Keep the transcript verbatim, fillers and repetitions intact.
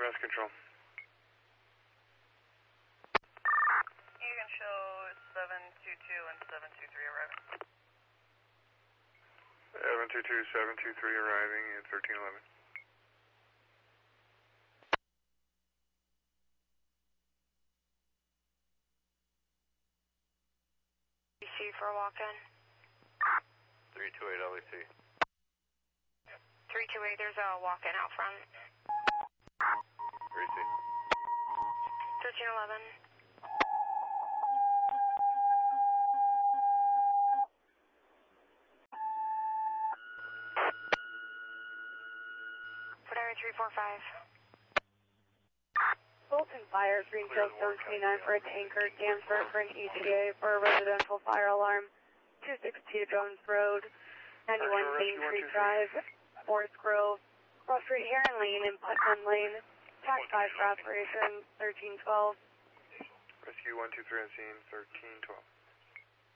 Mass Control. You can show seven two two and seven two three arriving. seven two two, seven two three arriving at thirteen eleven. B C for a walk-in. three two eight L E C. three two eight, there's a walk-in out front. three C. thirteen eleven. Fire three four five. Bolton Fire, Greenfield seven twenty-nine for a tanker, Danforth for an E T A for a residential fire alarm, two sixty-two Jones Road, ninety-one Main Street Drive, Forest Grove, Cross Street Heron Lane and Putnam Lane, tax five for operation, thirteen twelve. Rescue one two three on scene, thirteen twelve.